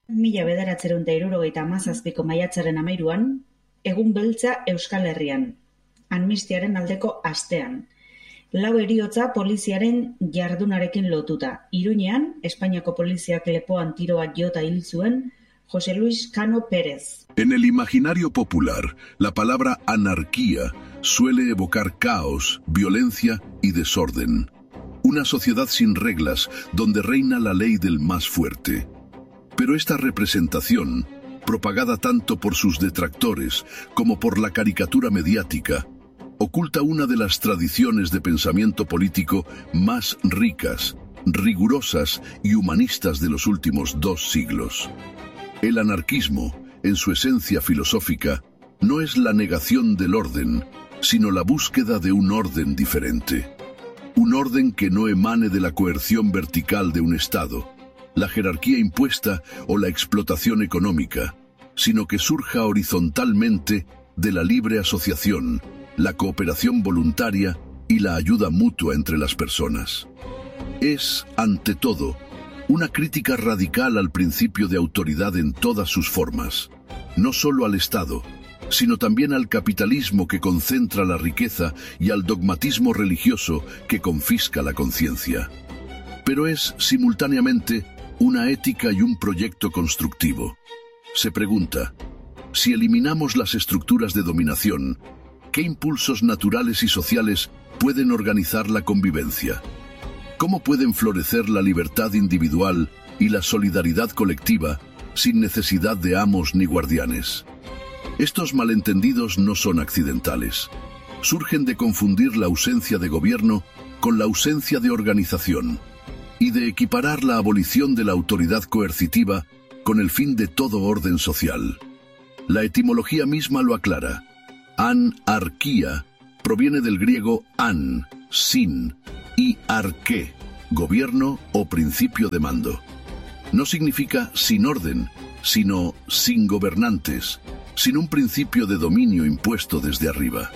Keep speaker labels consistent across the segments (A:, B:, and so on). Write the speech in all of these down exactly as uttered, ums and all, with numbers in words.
A: Mila bederatziehun eta hirurogeita hamazazpiko maiatzaren hamairuan, egun beltza Euskal Herrian, amnistiaren aldeko astean. Lau heriotza poliziaren jardunarekin lotuta. Iruñean, Espainiako poliziak lepoan tiroak jota hil zuen José Luis Cano Pérez.
B: En el imaginario popular, la palabra anarquía suele evocar caos, violencia y desorden. Una sociedad sin reglas, donde reina la ley del más fuerte. Pero esta representación, propagada tanto por sus detractores como por la caricatura mediática, oculta una de las tradiciones de pensamiento político más ricas, rigurosas y humanistas de los últimos dos siglos. El anarquismo, en su esencia filosófica, no es la negación del orden, sino la búsqueda de un orden diferente. Un orden que no emane de la coerción vertical de un Estado, la jerarquía impuesta o la explotación económica, sino que surja horizontalmente de la libre asociación, la cooperación voluntaria y la ayuda mutua entre las personas. Es, ante todo, una crítica radical al principio de autoridad en todas sus formas, no solo al Estado, sino también al capitalismo que concentra la riqueza y al dogmatismo religioso que confisca la conciencia. Pero es, simultáneamente, una ética y un proyecto constructivo. Se pregunta, si eliminamos las estructuras de dominación, ¿qué impulsos naturales y sociales pueden organizar la convivencia? ¿Cómo pueden florecer la libertad individual y la solidaridad colectiva sin necesidad de amos ni guardianes? Estos malentendidos no son accidentales. Surgen de confundir la ausencia de gobierno con la ausencia de organización y de equiparar la abolición de la autoridad coercitiva con el fin de todo orden social. La etimología misma lo aclara. Anarquía proviene del griego an, sin, y arqué, gobierno o principio de mando. No significa sin orden, sino sin gobernantes, sin un principio de dominio impuesto desde arriba.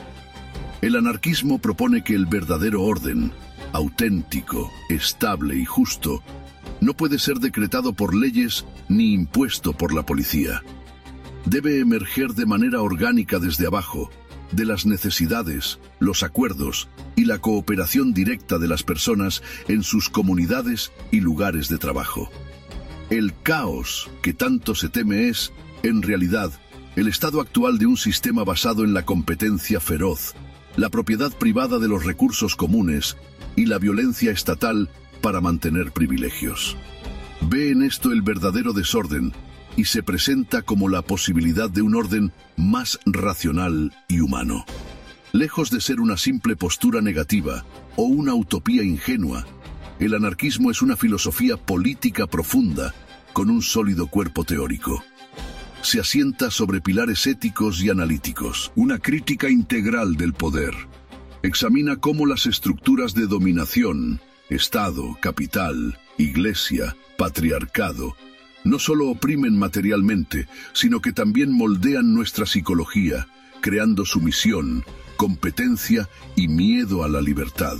B: El anarquismo propone que el verdadero orden, auténtico, estable y justo, no puede ser decretado por leyes ni impuesto por la policía. Debe emerger de manera orgánica desde abajo, de las necesidades, los acuerdos y la cooperación directa de las personas en sus comunidades y lugares de trabajo. El caos que tanto se teme es, en realidad, el estado actual de un sistema basado en la competencia feroz, la propiedad privada de los recursos comunes y la violencia estatal para mantener privilegios. Ve en esto el verdadero desorden y se presenta como la posibilidad de un orden más racional y humano. Lejos de ser una simple postura negativa o una utopía ingenua, el anarquismo es una filosofía política profunda con un sólido cuerpo teórico. Se asienta sobre pilares éticos y analíticos. Una crítica integral del poder. Examina cómo las estructuras de dominación, Estado, capital, iglesia, patriarcado, no solo oprimen materialmente, sino que también moldean nuestra psicología, creando sumisión, competencia y miedo a la libertad.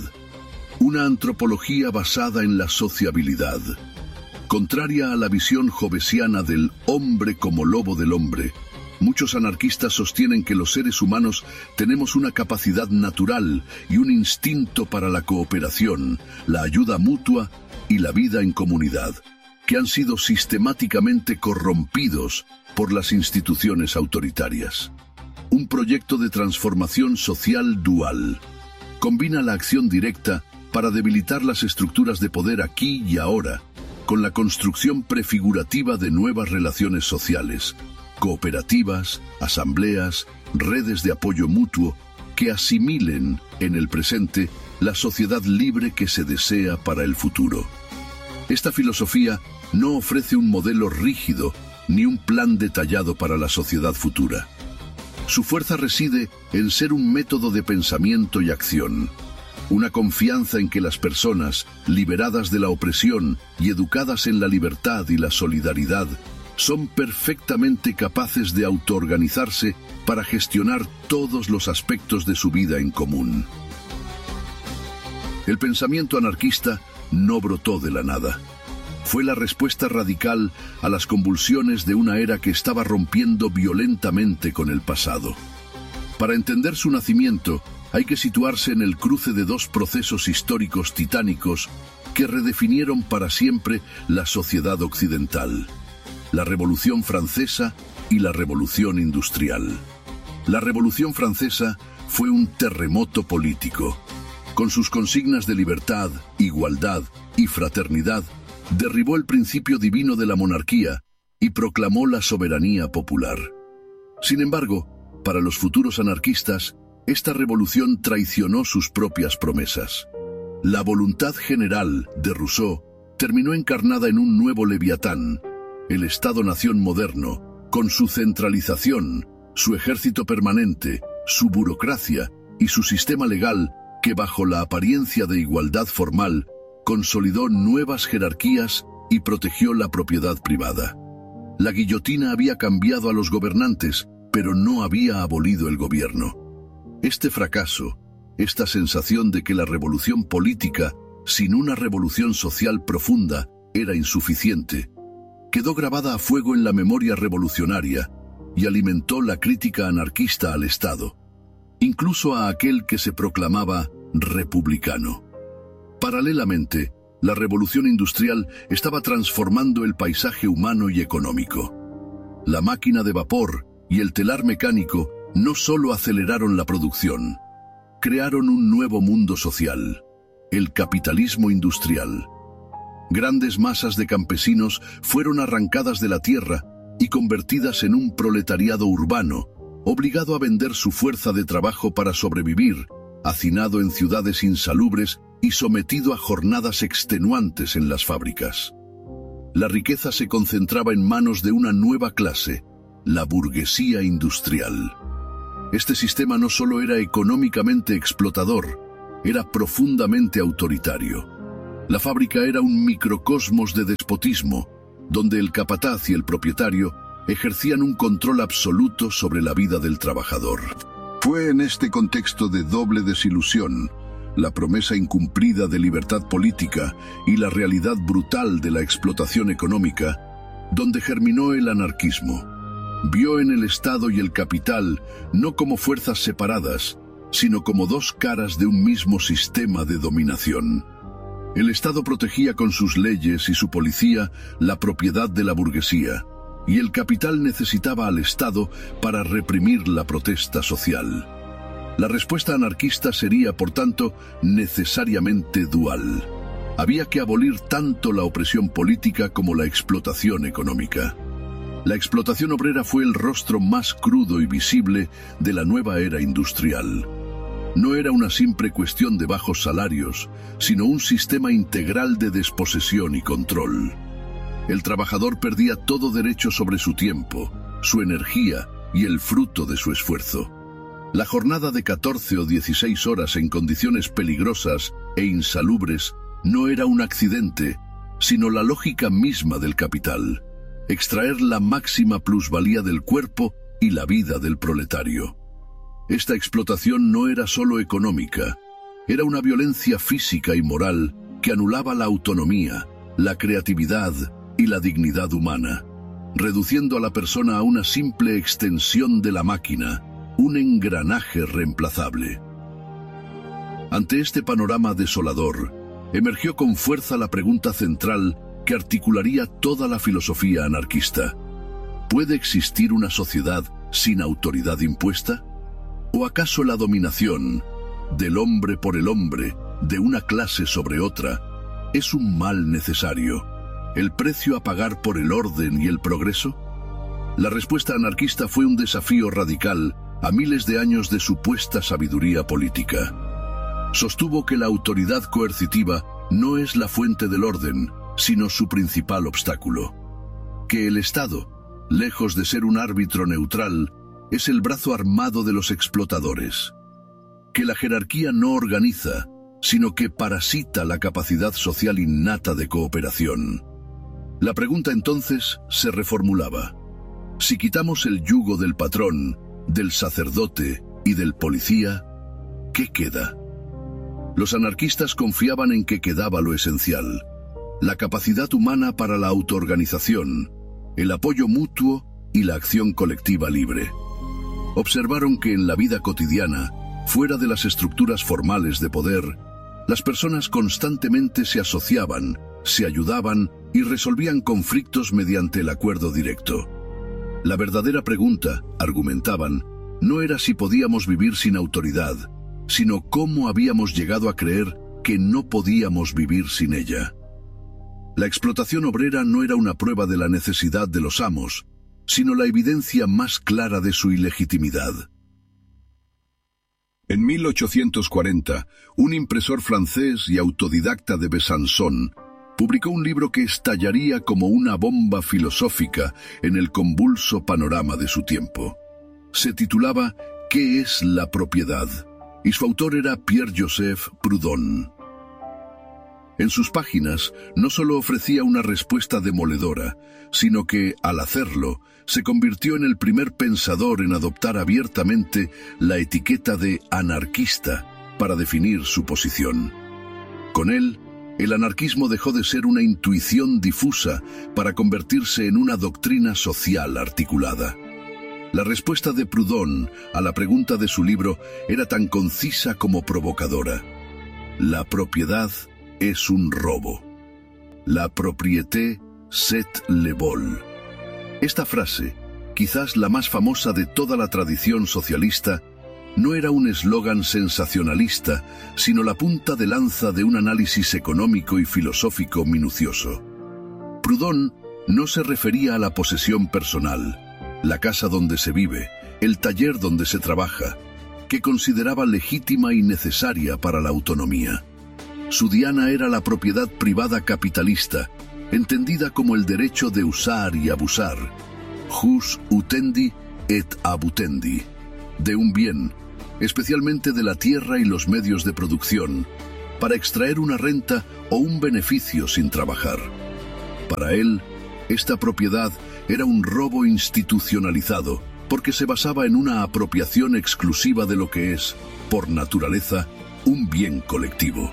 B: Una antropología basada en la sociabilidad. Contraria a la visión hobbesiana del hombre como lobo del hombre, muchos anarquistas sostienen que los seres humanos tenemos una capacidad natural y un instinto para la cooperación, la ayuda mutua y la vida en comunidad, que han sido sistemáticamente corrompidos por las instituciones autoritarias. Un proyecto de transformación social dual. Combina la acción directa para debilitar las estructuras de poder aquí y ahora, con la construcción prefigurativa de nuevas relaciones sociales, cooperativas, asambleas, redes de apoyo mutuo, que asimilen en el presente la sociedad libre que se desea para el futuro. Esta filosofía no ofrece un modelo rígido ni un plan detallado para la sociedad futura. Su fuerza reside en ser un método de pensamiento y acción, una confianza en que las personas, liberadas de la opresión y educadas en la libertad y la solidaridad, son perfectamente capaces de autoorganizarse para gestionar todos los aspectos de su vida en común. El pensamiento anarquista no brotó de la nada. Fue la respuesta radical a las convulsiones de una era que estaba rompiendo violentamente con el pasado. Para entender su nacimiento, hay que situarse en el cruce de dos procesos históricos titánicos que redefinieron para siempre la sociedad occidental: la Revolución Francesa y la Revolución Industrial. La Revolución Francesa fue un terremoto político. Con sus consignas de libertad, igualdad y fraternidad, derribó el principio divino de la monarquía y proclamó la soberanía popular. Sin embargo, para los futuros anarquistas, esta revolución traicionó sus propias promesas. La voluntad general de Rousseau terminó encarnada en un nuevo leviatán, el Estado-nación moderno, con su centralización, su ejército permanente, su burocracia y su sistema legal que, bajo la apariencia de igualdad formal, consolidó nuevas jerarquías y protegió la propiedad privada. La guillotina había cambiado a los gobernantes, pero no había abolido el gobierno. Este fracaso, esta sensación de que la revolución política, sin una revolución social profunda, era insuficiente, quedó grabada a fuego en la memoria revolucionaria y alimentó la crítica anarquista al Estado, incluso a aquel que se proclamaba republicano. Paralelamente, la revolución industrial estaba transformando el paisaje humano y económico. La máquina de vapor y el telar mecánico no solo aceleraron la producción, crearon un nuevo mundo social, el capitalismo industrial. Grandes masas de campesinos fueron arrancadas de la tierra y convertidas en un proletariado urbano, obligado a vender su fuerza de trabajo para sobrevivir, hacinado en ciudades insalubres y sometido a jornadas extenuantes en las fábricas. La riqueza se concentraba en manos de una nueva clase, la burguesía industrial. Este sistema no solo era económicamente explotador, era profundamente autoritario. La fábrica era un microcosmos de despotismo, donde el capataz y el propietario ejercían un control absoluto sobre la vida del trabajador. Fue en este contexto de doble desilusión, la promesa incumplida de libertad política y la realidad brutal de la explotación económica, donde germinó el anarquismo. Vio en el Estado y el capital no como fuerzas separadas, sino como dos caras de un mismo sistema de dominación. El Estado protegía con sus leyes y su policía la propiedad de la burguesía, y el capital necesitaba al Estado para reprimir la protesta social. La respuesta anarquista sería, por tanto, necesariamente dual. Había que abolir tanto la opresión política como la explotación económica. La explotación obrera fue el rostro más crudo y visible de la nueva era industrial. No era una simple cuestión de bajos salarios, sino un sistema integral de desposesión y control. El trabajador perdía todo derecho sobre su tiempo, su energía y el fruto de su esfuerzo. La jornada de catorce o dieciséis horas en condiciones peligrosas e insalubres no era un accidente, sino la lógica misma del capital: extraer la máxima plusvalía del cuerpo y la vida del proletario. Esta explotación no era solo económica, era una violencia física y moral que anulaba la autonomía, la creatividad y la dignidad humana, reduciendo a la persona a una simple extensión de la máquina, un engranaje reemplazable. Ante este panorama desolador, emergió con fuerza la pregunta central que articularía toda la filosofía anarquista: ¿puede existir una sociedad sin autoridad impuesta? ¿O acaso la dominación, del hombre por el hombre, de una clase sobre otra, es un mal necesario, el precio a pagar por el orden y el progreso? La respuesta anarquista fue un desafío radical a miles de años de supuesta sabiduría política. Sostuvo que la autoridad coercitiva no es la fuente del orden, sino su principal obstáculo. Que el Estado, lejos de ser un árbitro neutral, es el brazo armado de los explotadores. Que la jerarquía no organiza, sino que parasita la capacidad social innata de cooperación. La pregunta entonces se reformulaba: si quitamos el yugo del patrón, del sacerdote y del policía, ¿qué queda? Los anarquistas confiaban en que quedaba lo esencial: la capacidad humana para la autoorganización, el apoyo mutuo y la acción colectiva libre. Observaron que en la vida cotidiana, fuera de las estructuras formales de poder, las personas constantemente se asociaban, se ayudaban y resolvían conflictos mediante el acuerdo directo. La verdadera pregunta, argumentaban, no era si podíamos vivir sin autoridad, sino cómo habíamos llegado a creer que no podíamos vivir sin ella. La explotación obrera no era una prueba de la necesidad de los amos, sino la evidencia más clara de su ilegitimidad. En mil ochocientos cuarenta, un impresor francés y autodidacta de Besançon publicó un libro que estallaría como una bomba filosófica en el convulso panorama de su tiempo. Se titulaba ¿Qué es la propiedad? Y su autor era Pierre-Joseph Proudhon. En sus páginas no solo ofrecía una respuesta demoledora, sino que, al hacerlo, se convirtió en el primer pensador en adoptar abiertamente la etiqueta de anarquista para definir su posición. Con él, el anarquismo dejó de ser una intuición difusa para convertirse en una doctrina social articulada. La respuesta de Proudhon a la pregunta de su libro era tan concisa como provocadora. La propiedad es un robo. La propriété, c'est le vol. Esta frase, quizás la más famosa de toda la tradición socialista, no era un eslogan sensacionalista, sino la punta de lanza de un análisis económico y filosófico minucioso. Proudhon no se refería a la posesión personal, la casa donde se vive, el taller donde se trabaja, que consideraba legítima y necesaria para la autonomía. Su diana era la propiedad privada capitalista, entendida como el derecho de usar y abusar, jus utendi et abutendi, de un bien, especialmente de la tierra y los medios de producción, para extraer una renta o un beneficio sin trabajar. Para él, esta propiedad era un robo institucionalizado, porque se basaba en una apropiación exclusiva de lo que es, por naturaleza, un bien colectivo.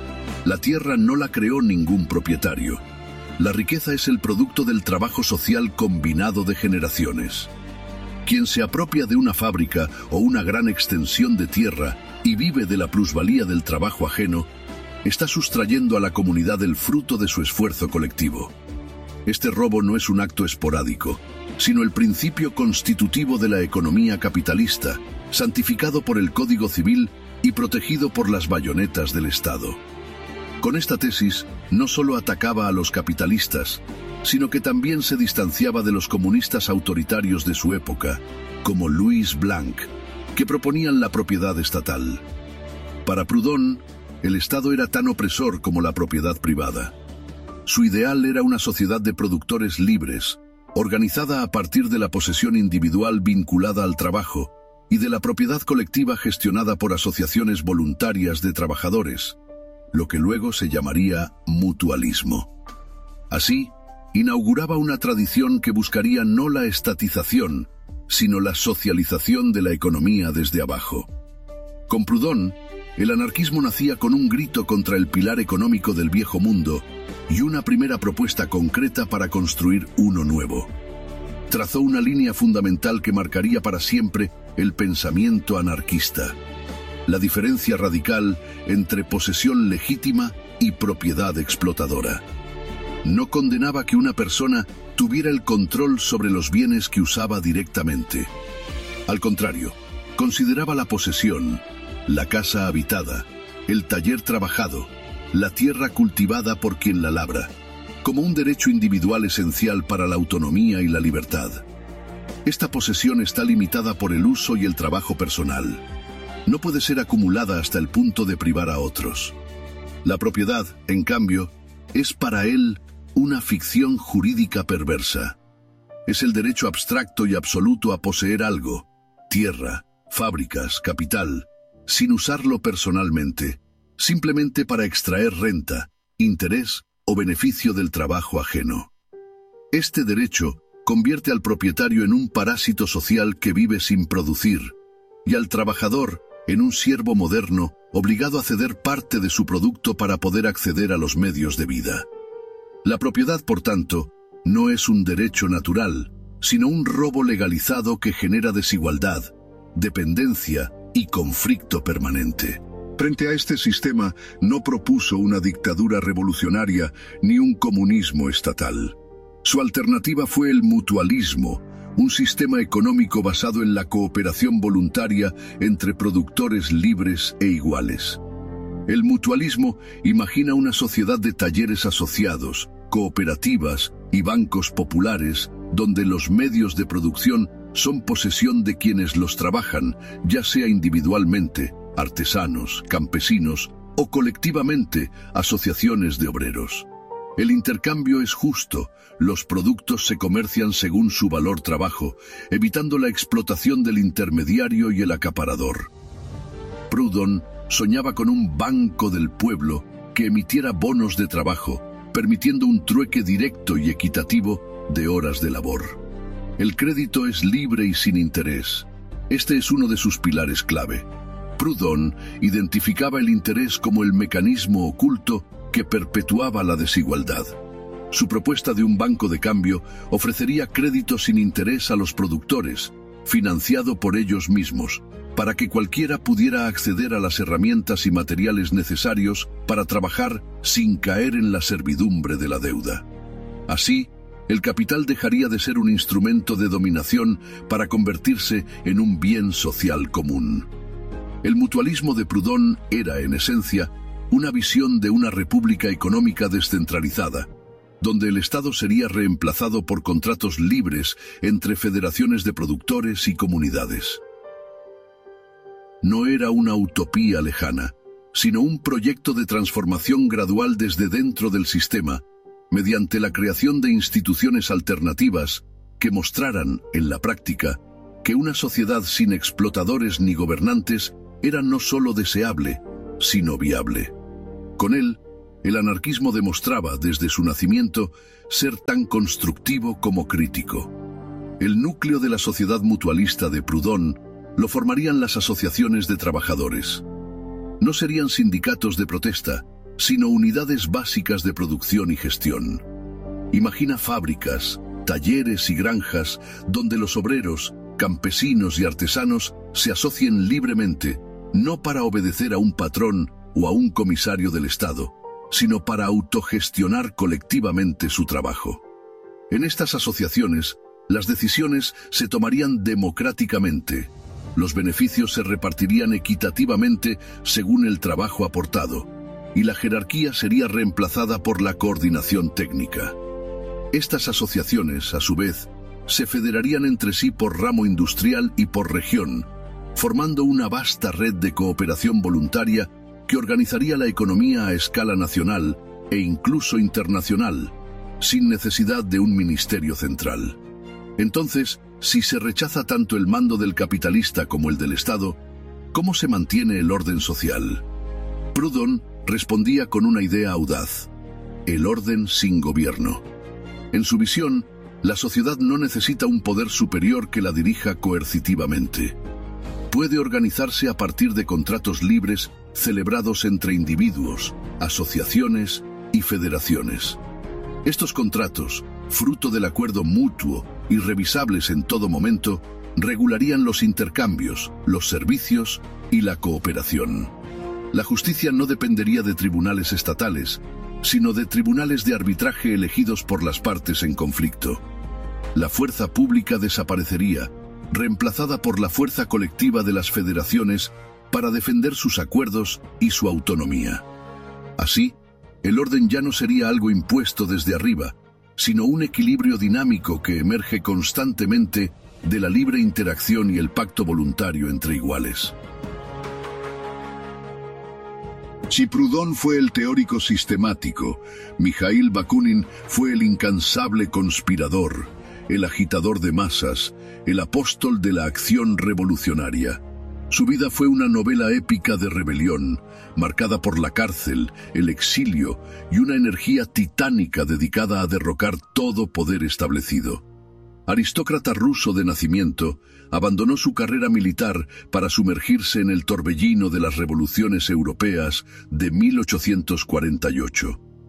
B: La tierra no la creó ningún propietario. La riqueza es el producto del trabajo social combinado de generaciones. Quien se apropia de una fábrica o una gran extensión de tierra y vive de la plusvalía del trabajo ajeno, está sustrayendo a la comunidad el fruto de su esfuerzo colectivo. Este robo no es un acto esporádico, sino el principio constitutivo de la economía capitalista, santificado por el Código Civil y protegido por las bayonetas del Estado. Con esta tesis, no solo atacaba a los capitalistas, sino que también se distanciaba de los comunistas autoritarios de su época, como Louis Blanc, que proponían la propiedad estatal. Para Proudhon, el Estado era tan opresor como la propiedad privada. Su ideal era una sociedad de productores libres, organizada a partir de la posesión individual vinculada al trabajo y de la propiedad colectiva gestionada por asociaciones voluntarias de trabajadores, lo que luego se llamaría mutualismo. Así, inauguraba una tradición que buscaría no la estatización, sino la socialización de la economía desde abajo. Con Proudhon, el anarquismo nacía con un grito contra el pilar económico del viejo mundo y una primera propuesta concreta para construir uno nuevo. Trazó una línea fundamental que marcaría para siempre el pensamiento anarquista: la diferencia radical entre posesión legítima y propiedad explotadora. No condenaba que una persona tuviera el control sobre los bienes que usaba directamente. Al contrario, consideraba la posesión, la casa habitada, el taller trabajado, la tierra cultivada por quien la labra, como un derecho individual esencial para la autonomía y la libertad. Esta posesión está limitada por el uso y el trabajo personal. No puede ser acumulada hasta el punto de privar a otros. La propiedad, en cambio, es para él una ficción jurídica perversa. Es el derecho abstracto y absoluto a poseer algo, tierra, fábricas, capital, sin usarlo personalmente, simplemente para extraer renta, interés o beneficio del trabajo ajeno. Este derecho convierte al propietario en un parásito social que vive sin producir, y al trabajador en un siervo moderno obligado a ceder parte de su producto para poder acceder a los medios de vida. La propiedad, por tanto, no es un derecho natural, sino un robo legalizado que genera desigualdad, dependencia y conflicto permanente. Frente a este sistema, no propuso una dictadura revolucionaria ni un comunismo estatal. Su alternativa fue el mutualismo, un sistema económico basado en la cooperación voluntaria entre productores libres e iguales. El mutualismo imagina una sociedad de talleres asociados, cooperativas y bancos populares, donde los medios de producción son posesión de quienes los trabajan, ya sea individualmente, artesanos, campesinos o colectivamente, asociaciones de obreros. El intercambio es justo, los productos se comercian según su valor trabajo, evitando la explotación del intermediario y el acaparador. Proudhon soñaba con un banco del pueblo que emitiera bonos de trabajo, permitiendo un trueque directo y equitativo de horas de labor. El crédito es libre y sin interés. Este es uno de sus pilares clave. Proudhon identificaba el interés como el mecanismo oculto que perpetuaba la desigualdad. Su propuesta de un banco de cambio ofrecería crédito sin interés a los productores, financiado por ellos mismos, para que cualquiera pudiera acceder a las herramientas y materiales necesarios para trabajar sin caer en la servidumbre de la deuda. Así, el capital dejaría de ser un instrumento de dominación para convertirse en un bien social común. El mutualismo de Proudhon era, en esencia, una visión de una república económica descentralizada, donde el Estado sería reemplazado por contratos libres entre federaciones de productores y comunidades. No era una utopía lejana, sino un proyecto de transformación gradual desde dentro del sistema, mediante la creación de instituciones alternativas que mostraran, en la práctica, que una sociedad sin explotadores ni gobernantes era no solo deseable, sino viable. Con él, el anarquismo demostraba, desde su nacimiento, ser tan constructivo como crítico. El núcleo de la sociedad mutualista de Proudhon lo formarían las asociaciones de trabajadores. No serían sindicatos de protesta, sino unidades básicas de producción y gestión. Imagina fábricas, talleres y granjas donde los obreros, campesinos y artesanos se asocien libremente, no para obedecer a un patrón o a un comisario del Estado, sino para autogestionar colectivamente su trabajo. En estas asociaciones, las decisiones se tomarían democráticamente, los beneficios se repartirían equitativamente según el trabajo aportado, y la jerarquía sería reemplazada por la coordinación técnica. Estas asociaciones, a su vez, se federarían entre sí por ramo industrial y por región, formando una vasta red de cooperación voluntaria que organizaría la economía a escala nacional e incluso internacional, sin necesidad de un ministerio central. Entonces, si se rechaza tanto el mando del capitalista como el del Estado, ¿cómo se mantiene el orden social? Proudhon respondía con una idea audaz: el orden sin gobierno. En su visión, la sociedad no necesita un poder superior que la dirija coercitivamente. Puede organizarse a partir de contratos libres celebrados entre individuos, asociaciones y federaciones. Estos contratos, fruto del acuerdo mutuo y revisables en todo momento, regularían los intercambios, los servicios y la cooperación. La justicia no dependería de tribunales estatales, sino de tribunales de arbitraje elegidos por las partes en conflicto. La fuerza pública desaparecería, reemplazada por la fuerza colectiva de las federaciones para defender sus acuerdos y su autonomía. Así, el orden ya no sería algo impuesto desde arriba, sino un equilibrio dinámico que emerge constantemente de la libre interacción y el pacto voluntario entre iguales. Si Proudhon fue el teórico sistemático, Mikhail Bakunin fue el incansable conspirador, el agitador de masas, el apóstol de la acción revolucionaria. Su vida fue una novela épica de rebelión, marcada por la cárcel, el exilio y una energía titánica dedicada a derrocar todo poder establecido. Aristócrata ruso de nacimiento, abandonó su carrera militar para sumergirse en el torbellino de las revoluciones europeas de mil ochocientos cuarenta y ocho.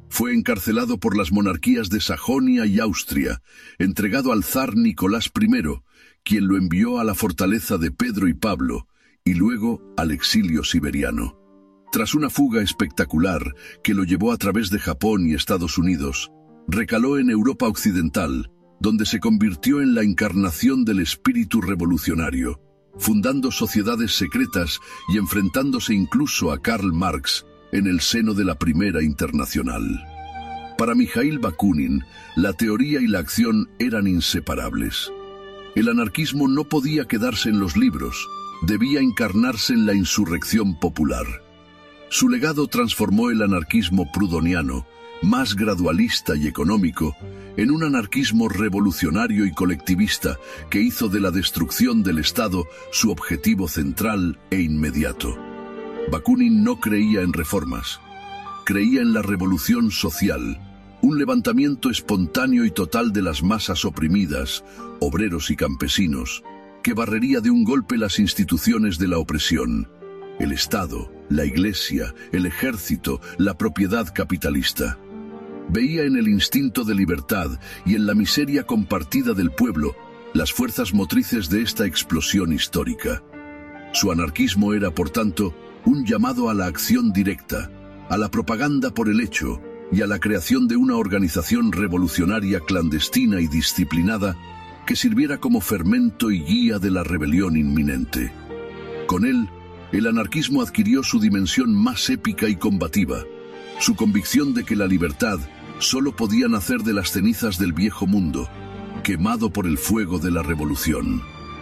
B: Fue encarcelado por las monarquías de Sajonia y Austria, entregado al zar Nicolás primero, quien lo envió a la fortaleza de Pedro y Pablo, y luego al exilio siberiano. Tras una fuga espectacular que lo llevó a través de Japón y Estados Unidos, recaló en Europa occidental, donde se convirtió en la encarnación del espíritu revolucionario, fundando sociedades secretas y enfrentándose incluso a Karl Marx en el seno de la Primera Internacional. Para Mijaíl Bakunin, la teoría y la acción eran inseparables. El anarquismo no podía quedarse en los libros, debía encarnarse en la insurrección popular. Su legado transformó el anarquismo prudoniano, más gradualista y económico, en un anarquismo revolucionario y colectivista que hizo de la destrucción del Estado su objetivo central e inmediato. Bakunin no creía en reformas, creía en la revolución social, un levantamiento espontáneo y total de las masas oprimidas, obreros y campesinos, que barrería de un golpe las instituciones de la opresión, el Estado, la Iglesia, el ejército, la propiedad capitalista. Veía en el instinto de libertad y en la miseria compartida del pueblo las fuerzas motrices de esta explosión histórica. Su anarquismo era, por tanto, un llamado a la acción directa, a la propaganda por el hecho y a la creación de una organización revolucionaria clandestina y disciplinada que sirviera como fermento y guía de la rebelión inminente. Con él, el anarquismo adquirió su dimensión más épica y combativa, su convicción de que la libertad solo podía nacer de las cenizas del viejo mundo, quemado por el fuego de la revolución.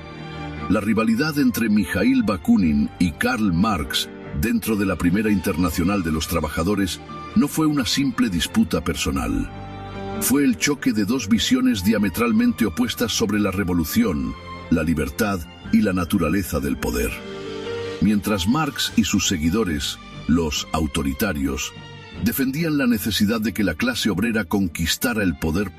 B: La rivalidad entre Mijaíl Bakunin y Karl Marx dentro de la Primera Internacional de los Trabajadores no fue una simple disputa personal. Fue el choque de dos visiones diametralmente opuestas sobre la revolución, la libertad y la naturaleza del poder. Mientras Marx y sus seguidores, los autoritarios, defendían la necesidad de que la clase obrera conquistara el poder